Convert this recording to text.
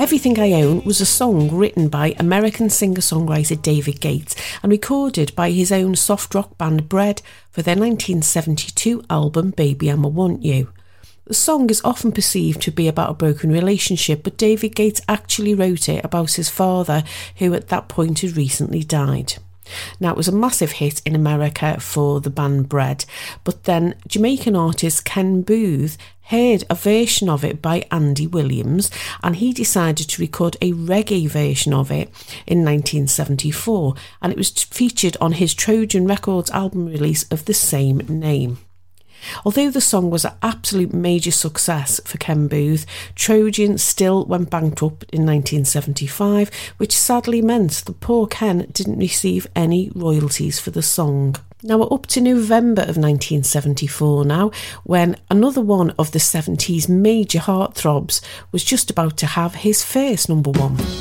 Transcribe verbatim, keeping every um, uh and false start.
Everything I Own was a song written by American singer-songwriter David Gates and recorded by his own soft rock band Bread for their nineteen seventy-two album Baby I'ma Want You. The song is often perceived to be about a broken relationship, but David Gates actually wrote it about his father, who at that point had recently died. Now, it was a massive hit in America for the band Bread, but then Jamaican artist Ken Booth heard a version of it by Andy Williams, and he decided to record a reggae version of it in nineteen seventy-four, and it was featured on his Trojan Records album release of the same name. Although the song was an absolute major success for Ken Booth, Trojan still went bankrupt in nineteen seventy-five, which sadly meant that poor Ken didn't receive any royalties for the song. Now we're up to November of nineteen seventy-four now, when another one of the seventies major heartthrobs was just about to have his first number one.